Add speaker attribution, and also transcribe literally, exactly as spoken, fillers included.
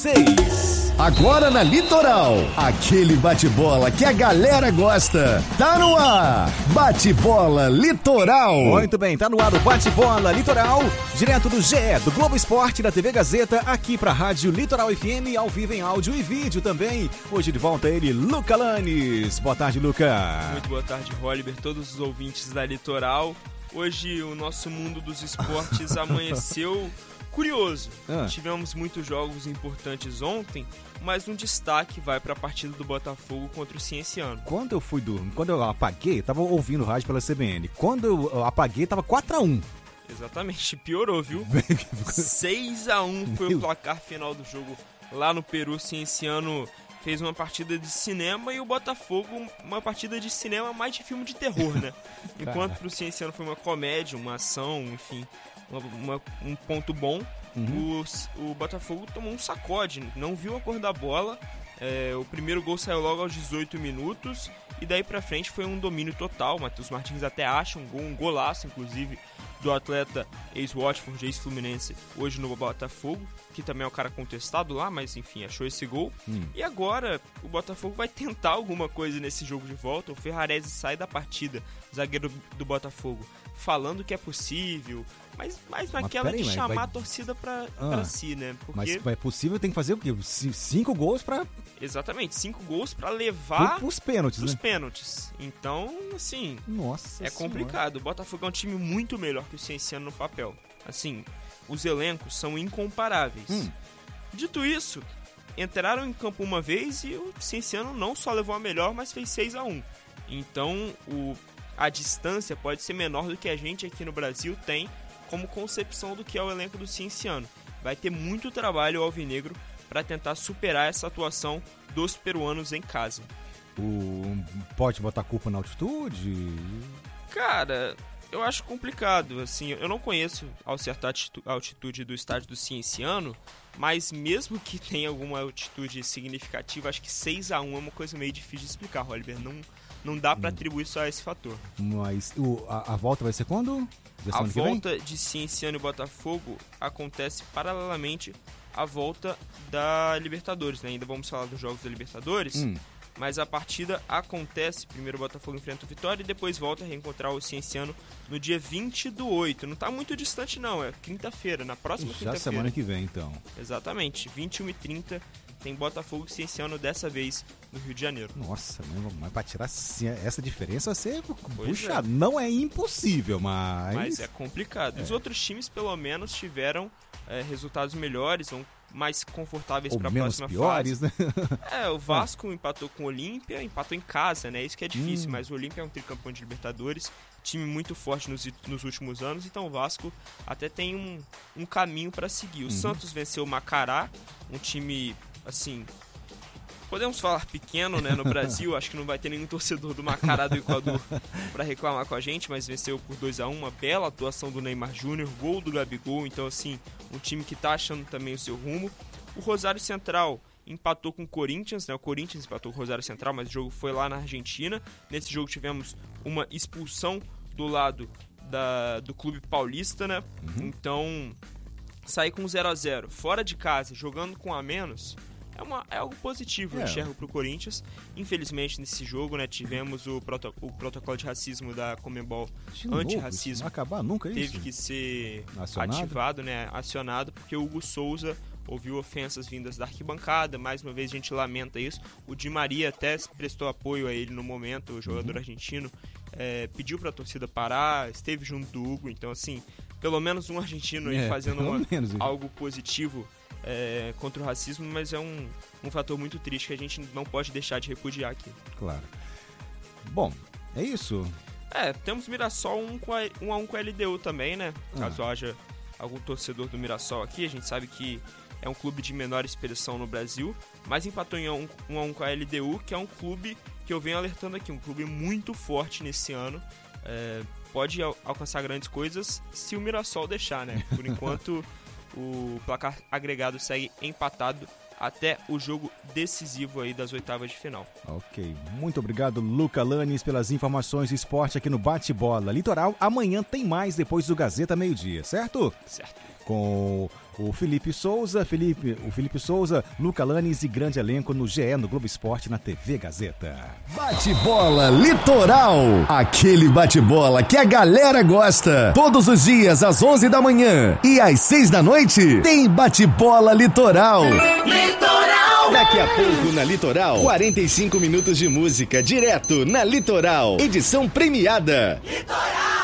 Speaker 1: Seis. Agora na Litoral, aquele bate-bola que a galera gosta. Tá no ar, Bate-Bola Litoral.
Speaker 2: Muito bem, tá no ar o Bate-Bola Litoral, direto do G E, do Globo Esporte, da T V Gazeta, aqui pra Rádio Litoral F M, ao vivo em áudio e vídeo também. Hoje de volta ele, Luca Lanes. Boa tarde, Luca.
Speaker 3: Muito boa tarde, Roliber, todos os ouvintes da Litoral. Hoje o nosso mundo dos esportes amanheceu curioso. Ah. Tivemos muitos jogos importantes ontem, mas um destaque vai para a partida do Botafogo contra o Cienciano.
Speaker 2: Quando eu fui dormir, quando eu apaguei, eu tava ouvindo o rádio pela C B N. Quando eu apaguei, tava quatro a um.
Speaker 3: Exatamente, piorou, viu? seis a um foi o placar final do jogo lá no Peru. O Cienciano fez uma partida de cinema e o Botafogo uma partida de cinema mais de filme de terror, né? Enquanto pro Cienciano foi uma comédia, uma ação, enfim, uma, uma, um ponto bom, uhum. o, o Botafogo tomou um sacode, não viu a cor da bola. É, o primeiro gol saiu logo aos dezoito minutos e daí pra frente foi um domínio total. Matheus Martins até acha um gol, um golaço, inclusive, do atleta ex-Watford, ex-Fluminense, hoje no Botafogo, que também é um cara contestado lá, mas enfim, achou esse gol. Hum. E agora o Botafogo vai tentar alguma coisa nesse jogo de volta. O Ferrarese sai da partida, zagueiro do Botafogo, falando que é possível, mas, mas naquela de chamar vai... a torcida pra, ah, pra si, né? Porque...
Speaker 2: Mas é possível, tem que fazer o quê? Cinco gols pra...
Speaker 3: Exatamente, cinco gols pra levar
Speaker 2: pros pênaltis,
Speaker 3: pros
Speaker 2: né?
Speaker 3: pênaltis. Então, assim,
Speaker 2: Nossa
Speaker 3: é complicado. O Botafogo é um time muito melhor que o Cienciano no papel. Assim, os elencos são incomparáveis. Hum. Dito isso, entraram em campo uma vez e o Cienciano não só levou a melhor, mas fez seis a um. Então, o, a distância pode ser menor do que a gente aqui no Brasil tem como concepção do que é o elenco do Cienciano. Vai ter muito trabalho alvinegro para tentar superar essa atuação dos peruanos em casa.
Speaker 2: O... Pode botar culpa na altitude?
Speaker 3: Cara, eu acho complicado. Assim, eu não conheço ao certo a altitude do estádio do Cienciano, mas mesmo que tenha alguma altitude significativa, acho que seis a um é uma coisa meio difícil de explicar, Roliber. Não, não dá para atribuir só a esse fator.
Speaker 2: Mas o, a, a volta vai ser quando?
Speaker 3: A volta de Cienciano e Botafogo acontece paralelamente à volta da Libertadores, né? Ainda vamos falar dos jogos da Libertadores, hum. mas a partida acontece, primeiro o Botafogo enfrenta o Vitória e depois volta a reencontrar o Cienciano no dia vinte do oito. Não tá muito distante não, é quinta-feira, na próxima quinta-feira.
Speaker 2: Já semana que vem, então.
Speaker 3: Exatamente, vinte e uma e trinta tem Botafogo e Cienciano dessa vez no Rio de Janeiro.
Speaker 2: Nossa, mas pra tirar essa diferença, você, puxa,
Speaker 3: é.
Speaker 2: não é impossível, mas...
Speaker 3: Mas é complicado. É. Os outros times, pelo menos, tiveram é, resultados melhores, são mais confortáveis para a próxima
Speaker 2: piores,
Speaker 3: fase.
Speaker 2: Né?
Speaker 3: É, o Vasco é. empatou com o Olímpia, empatou em casa, né? Isso que é difícil, hum. mas o Olímpia é um tricampeão de Libertadores, time muito forte nos, nos últimos anos, então o Vasco até tem um, um caminho para seguir. O uhum. Santos venceu o Macará, um time... assim, podemos falar pequeno, né, no Brasil, acho que não vai ter nenhum torcedor do Macará do Equador para reclamar com a gente, mas venceu por dois a um, uma bela atuação do Neymar Júnior, gol do Gabigol, então assim, um time que tá achando também o seu rumo. O Rosário Central empatou com o Corinthians, né, o Corinthians empatou com o Rosário Central, mas o jogo foi lá na Argentina. Nesse jogo tivemos uma expulsão do lado da, do clube paulista, né, uhum. então sair com zero a zero, fora de casa, jogando com a menos... É, uma, é algo positivo, é. eu enxergo pro Corinthians. Infelizmente, nesse jogo, né, tivemos o, proto, o protocolo de racismo da Conmebol, antirracismo.
Speaker 2: Não vai acabar nunca isso?
Speaker 3: Teve que ser
Speaker 2: acionado?
Speaker 3: ativado, né, acionado, porque o Hugo Souza ouviu ofensas vindas da arquibancada. Mais uma vez a gente lamenta isso. O Di Maria até prestou apoio a ele no momento, o jogador uhum. argentino. É, pediu pra torcida parar, esteve junto do Hugo. Então, assim, pelo menos um argentino aí é, fazendo uma, menos, algo positivo É, contra o racismo, mas é um, um fator muito triste que a gente não pode deixar de repudiar aqui.
Speaker 2: Claro. Bom, é isso.
Speaker 3: É, temos Mirassol um, com a, um a um com a L D U também, né? Caso ah. haja algum torcedor do Mirassol aqui, a gente sabe que é um clube de menor expressão no Brasil, mas empatou em um, um a um com a L D U, que é um clube que eu venho alertando aqui, um clube muito forte nesse ano. É, pode al- alcançar grandes coisas se o Mirassol deixar, né? Por enquanto... O placar agregado segue empatado até o jogo decisivo aí das oitavas de final.
Speaker 2: Ok, muito obrigado, Luca Lanes, pelas informações de esporte aqui no Bate-Bola Litoral. Amanhã tem mais depois do Gazeta meio-dia, certo?
Speaker 3: Certo.
Speaker 2: com o Felipe Souza, Felipe, o Felipe Souza, Luca Lanes e grande elenco no G E, no Globo Esporte, na T V Gazeta.
Speaker 1: Bate-bola Litoral, aquele bate-bola que a galera gosta. Todos os dias às onze da manhã e às seis da noite tem Bate-bola Litoral. Litoral! Daqui a pouco na Litoral, quarenta e cinco minutos de música direto na Litoral, edição premiada. Litoral!